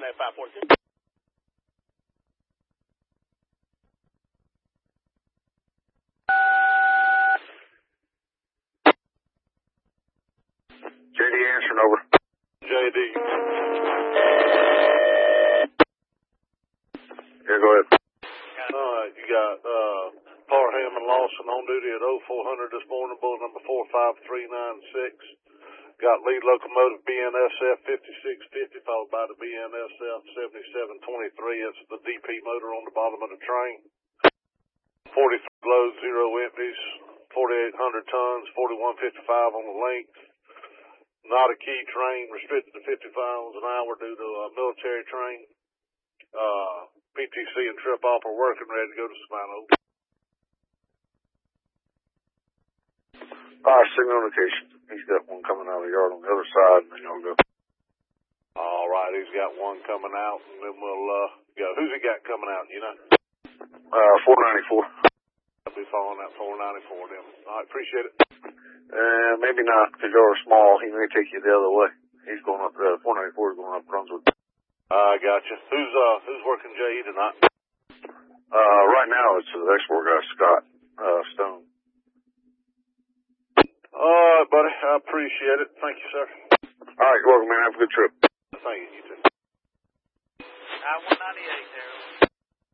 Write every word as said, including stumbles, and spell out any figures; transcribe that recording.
that five four six. J D answering over. J D. Yeah, go ahead. All right, you got uh, Parham and Lawson on duty at oh four hundred this morning, bullet number four five three nine six. Got lead locomotive B N S F fifty-six fifty, followed by the B N S F seventy-seven twenty-three. It's the D P motor on the bottom of the train. forty-three loads, zero empties, forty-eight hundred tons, forty-one fifty-five on the length. Not a key train, restricted to fifty miles an hour due to a military train. Uh, P T C and trip off are working, ready to go to Savannah. All right, signal notation. He's got one coming out of the yard on the other side, and then y'all go. All right, he's got one coming out, and then we'll uh, go. Who's he got coming out, you know? Uh, four ninety-four. I'll be following that four ninety-four then. All right, appreciate it. Uh, maybe not, because y'all are small. He may take you the other way. He's going up, uh, four ninety-four is going up Brunswick. I uh, gotcha. Who's, uh, who's working J E tonight? Uh, right now it's the export guy, Scott, uh, Stone. All right, buddy. I appreciate it. Thank you, sir. All right, you're welcome, man. Have a good trip. Thank you. You too. I one ninety-eight.